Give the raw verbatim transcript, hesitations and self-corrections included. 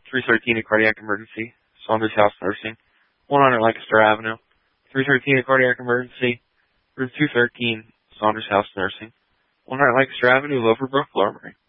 three thirteen at Cardiac Emergency, Saunders House Nursing, one hundred Lancaster Avenue, three thirteen at Cardiac Emergency, room two thirteen, Saunders House Nursing, one hundred Lancaster Avenue, Loverbrook, Lower Merion.